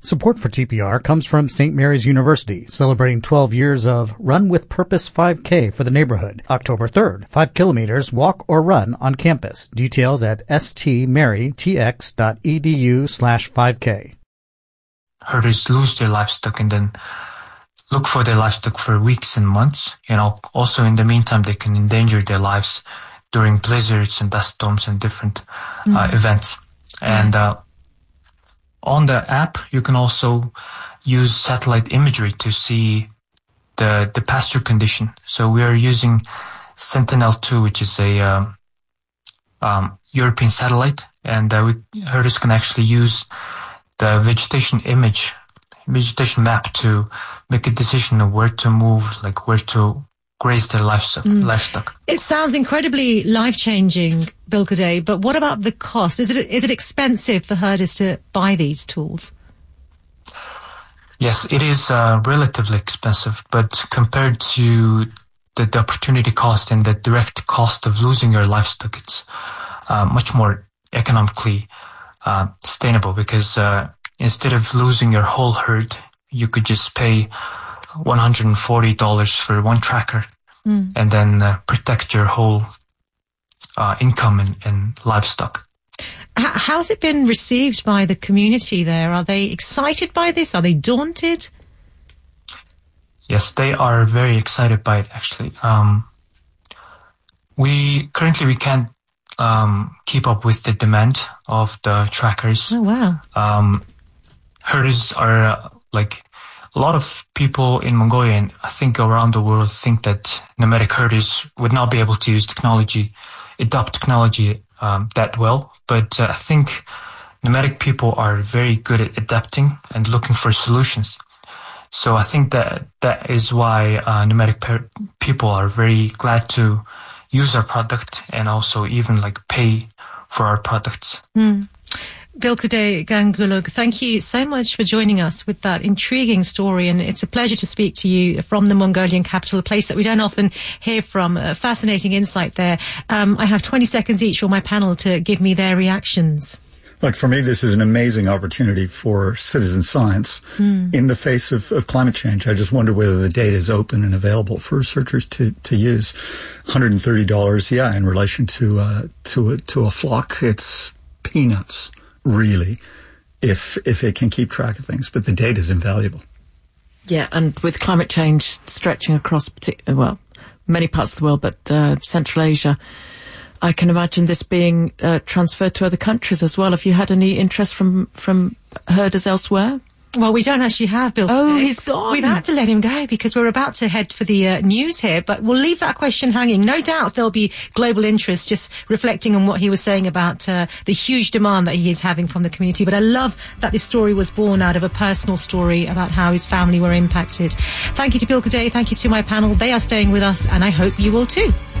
Support for TPR comes from St. Mary's University, celebrating 12 years of Run with Purpose 5K for the neighborhood. October 3rd, 5 kilometers, walk or run on campus. Details at stmarytx.edu/5K. Herders lose their livestock and then look for their livestock for weeks and months. Also in the meantime, they can endanger their lives during blizzards and dust storms and different events. And on the app, you can also use satellite imagery to see the pasture condition. So we are using Sentinel-2, which is a European satellite, and herders can actually use the vegetation map to make a decision of where to move, like where to graze their livestock. It sounds incredibly life-changing, Bilkaday, but what about the cost? Is it expensive for herders to buy these tools? Yes, it is relatively expensive, but compared to the opportunity cost and the direct cost of losing your livestock, it's much more economically sustainable, because instead of losing your whole herd, you could just pay $140 for one tracker and then protect your whole income and livestock. How's it been received by the community there? Are they excited by this? Are they daunted? Yes, they are very excited by it, actually. We can't keep up with the demand of the trackers. Oh, wow. Herders are a lot of people in Mongolia, and I think around the world, think that nomadic herders would not be able to adopt technology that well. But I think nomadic people are very good at adapting and looking for solutions. So I think that is why nomadic people are very glad to use our product and also even pay for our products. Bilkaday Gangulug, thank you so much for joining us with that intriguing story, and it's a pleasure to speak to you from the Mongolian capital, a place that we don't often hear from. Fascinating insight there. I have 20 seconds each for my panel to give me their reactions. Look, for me, this is an amazing opportunity for citizen science in the face of climate change. I just wonder whether the data is open and available for researchers to use. $130, in relation to a flock, it's peanuts, really, if it can keep track of things. But the data is invaluable. Yeah, and with climate change stretching across, many parts of the world, but Central Asia, I can imagine this being transferred to other countries as well. Have you had any interest from herders elsewhere? Well, we don't actually have Bill. Oh, he's gone. We've had to let him go because we're about to head for the news here, but we'll leave that question hanging. No doubt there'll be global interest, just reflecting on what he was saying about the huge demand that he is having from the community. But I love that this story was born out of a personal story about how his family were impacted. Thank you to Bilkaday. Thank you to my panel. They are staying with us, and I hope you will too.